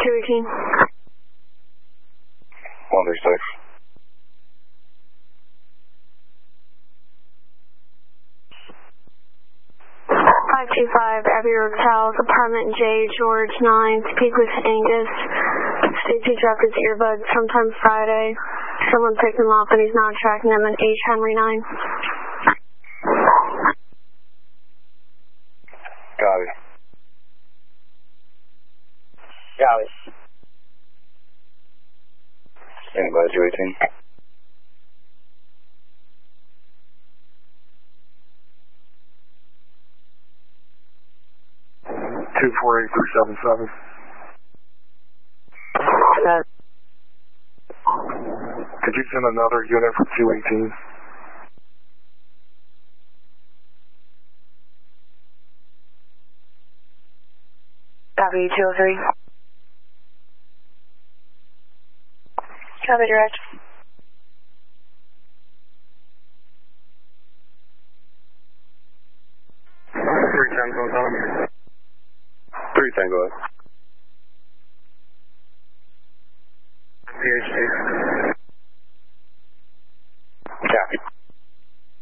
218. 136. 525 Abbey Road South, apartment J, George 9, speak with Angus. Stacy dropped his earbuds sometime Friday. Someone picked him up and he's not tracking them in H. Henry 9. Copy. Copy. Anybody 218? Two 48377. Could you send another unit for 218? Copy 203. Copy direct. 310 on. 3 Tango.